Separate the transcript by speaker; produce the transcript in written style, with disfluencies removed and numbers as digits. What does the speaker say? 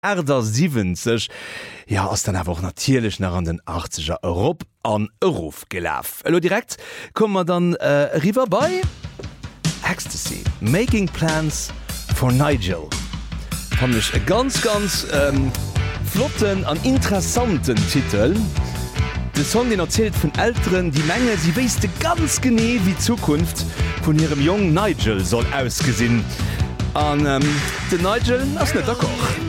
Speaker 1: Erder 70 ja ass dann awer natierlech nach an den 80er Europa an Euroof gelaf. Allo direkt kommmer dann River bei Ecstasy, Making Plans for Nigel. Fannech e ganz flotten an interessanten Titel. De Song den erzählt vun Älteren, die Menge sie weiste ganz gene wie Zukunft vun ihrem jungen Nigel soll ausgesinn. An den Nigel ass net der Koch.